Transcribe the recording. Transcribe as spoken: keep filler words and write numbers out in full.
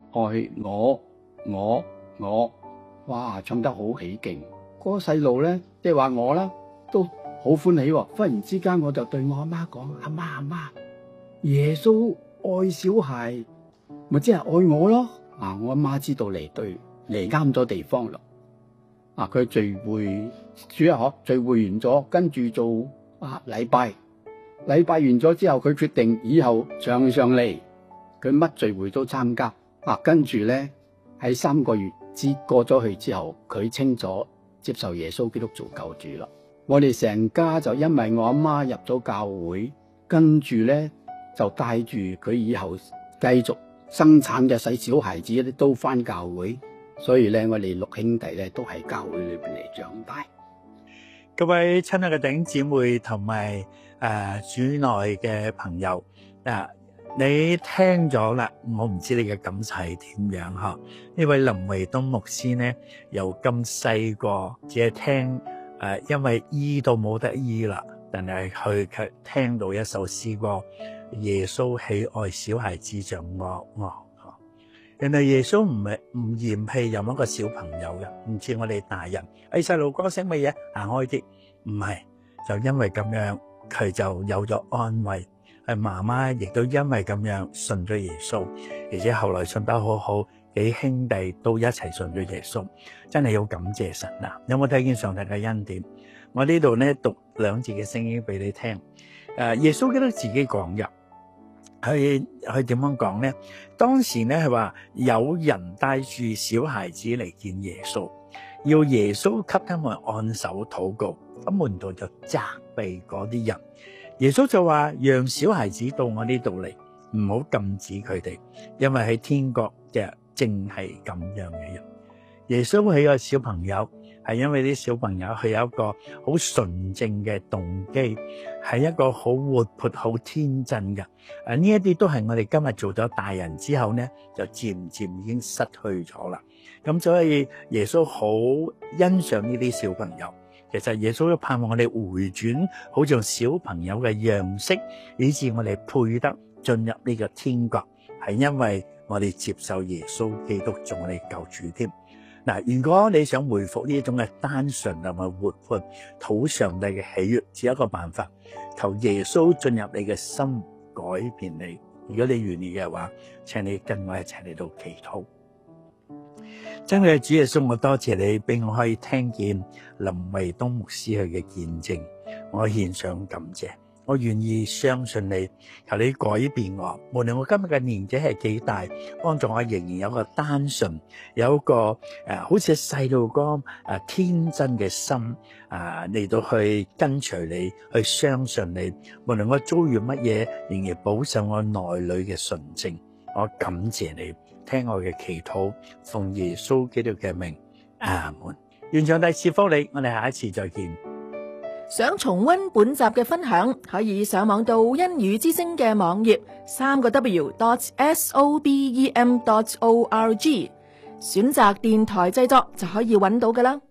愛我我我，哇，唱得好起勁。嗰個細路咧，即係話我啦，都好歡喜喎。忽然之間，我就對我阿媽講：阿媽阿媽，耶穌愛小孩，咪即係愛我咯。啊，我阿媽知道嚟對嚟啱咗地方咯。啊，佢聚會主日學聚會完咗，跟住做啊禮拜，禮拜完咗之後，佢決定以後常常嚟，佢乜聚會都參加。啊，跟住咧喺三個月之過咗去之後，佢清楚接受耶穌基督做救主啦。我哋成家就因為我阿媽入咗教會，跟住咧就帶住佢以後繼續生產嘅細小孩子咧都返教會，所以咧我哋六兄弟咧都喺教會裏邊嚟長大。 各位親愛嘅弟兄姊妹同埋誒主內嘅朋友啊，你聽咗啦，我唔知你嘅感受係點樣嗬？呢位林維東牧師呢，由咁細個只係聽誒，因為醫到冇得醫啦，但係佢卻聽到一首詩歌，耶穌喜愛小孩子像我我。原來耶穌唔係唔嫌棄任何一個小朋友嘅，唔似我哋大人，誒細路哥識乜嘢行開啲，唔係，就因為咁樣佢就有咗安慰。係媽媽亦都因為咁樣信咗耶穌，而且後來信得好好，幾兄弟都一齊信咗耶穌，真係要感謝神啊！有冇睇見上帝嘅恩典？我呢度咧讀兩節嘅聖經俾你聽。誒，耶穌基督自己講嘅，佢佢點樣講咧？當時咧係話有人帶住小孩子嚟見耶穌，要耶穌給他們按手禱告，咁門徒就責備嗰啲人。耶穌就話：讓小孩子到我呢度嚟，唔好禁止佢哋，因為喺天國嘅正係咁樣嘅人。耶穌係一個小朋友，係因為啲小朋友佢有一個好純正嘅動機，係一個好活潑、好天真嘅。誒，呢一啲都係我哋今日做咗大人之後呢，就漸漸已經失去咗啦。咁所以耶穌好欣賞呢啲小朋友。其實耶穌都盼望我哋回轉，好像小朋友嘅樣式，以致我哋配得進入呢個天國，係因為我哋接受耶穌基督做我哋救主添。嗱，如果你想回復呢一種嘅單純同埋活潑，討上帝嘅喜悅，只有一個辦法，求耶穌進入你嘅心，改變你。如果你願意嘅話，請你跟我一齊嚟到祈禱。真係主耶穌，我多謝你俾我可以聽見林維東牧師佢嘅見證，我獻上感謝，我願意相信你，求你改變我，無論我今日嘅年紀係幾大，幫助我仍然有個單純，有一個誒、呃、好似細路哥誒、呃、天真嘅心啊嚟、呃、到去跟隨你，去相信你，無論我遭遇乜嘢，仍然保守我內裏嘅純正，我感謝你。聽我嘅祈禱，奉耶穌基督嘅名，阿門。願上帝賜福你，我哋下一次再見。 想重溫本集嘅分享，可以上網到恩語之聲嘅網頁，三個 W dot S O B E M dot O R G，選擇電台製作就可以揾到㗎喇。